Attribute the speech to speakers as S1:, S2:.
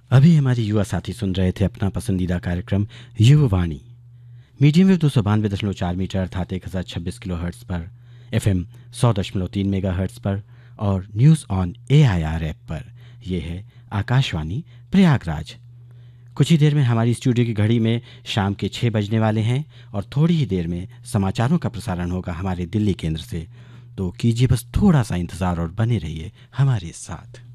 S1: अभी हमारी युवा साथी सुन रहे थे अपना पसंदीदा कार्यक्रम युववाणी। मीडियम वेव 292.4 मीटर अर्थात 1026 किलो हर्ट्स पर, FM 100.3 मेगा हर्ट्स पर और न्यूज़ ऑन AIR ऐप पर। यह है आकाशवाणी प्रयागराज। कुछ ही देर में हमारी स्टूडियो की घड़ी में शाम के 6 बजने वाले हैं और थोड़ी ही देर में समाचारों का प्रसारण होगा हमारे दिल्ली केंद्र से। तो कीजिए बस थोड़ा सा इंतज़ार और बने रहिए हमारे साथ।